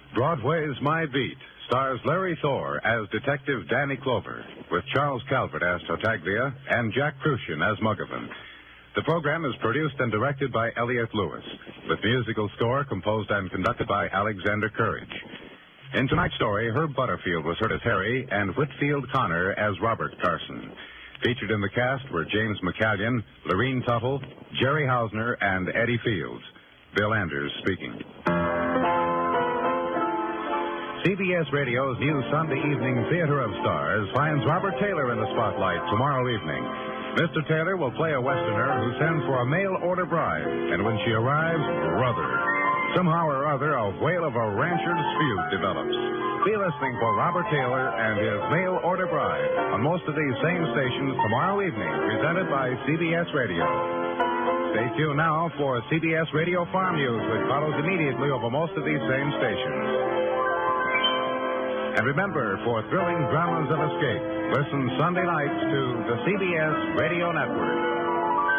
Broadway's My Beat stars Larry Thor as Detective Danny Clover, with Charles Calvert as Tartaglia and Jack Crucian as Muggavan. The program is produced and directed by Elliott Lewis, with musical score composed and conducted by Alexander Courage. In tonight's story, Herb Butterfield was heard as Harry and Whitfield Connor as Robert Carson. Featured in the cast were James McCallion, Lorene Tuttle, Jerry Hausner, and Eddie Fields. Bill Anders speaking. CBS Radio's new Sunday evening Theater of Stars finds Robert Taylor in the spotlight tomorrow evening. Mr. Taylor will play a Westerner who sends for a mail-order bride, and when she arrives, brother. Somehow or other, a wail of a rancher's feud develops. Be listening for Robert Taylor and his mail-order bride on most of these same stations tomorrow evening, presented by CBS Radio. Stay tuned now for CBS Radio Farm News, which follows immediately over most of these same stations. And remember, for thrilling dramas of escape, listen Sunday nights to the CBS Radio Network.